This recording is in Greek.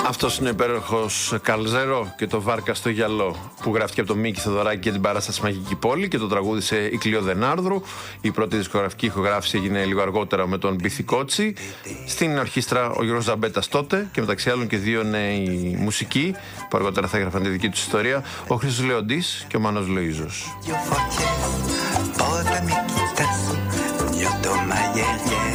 Αυτός είναι ο υπέροχος Καλζέρο και το Βάρκα στο γυαλό, που γράφτηκε από τον Μίκη Θεοδωράκη για την παράσταση Μαγική Πόλη και το τραγούδισε η Κλείο Δενάρδρου. Η πρώτη δισκογραφική ηχογράφηση έγινε λίγο αργότερα με τον Μπιθικότσι. Στην ορχήστρα ο Γιώργος Ζαμπέτας τότε και μεταξύ άλλων και δύο νέοι μουσικοί που αργότερα θα έγραφαν τη δική τους ιστορία, ο Χρήστος Λεοντής και ο Μάνος Λοΐζος.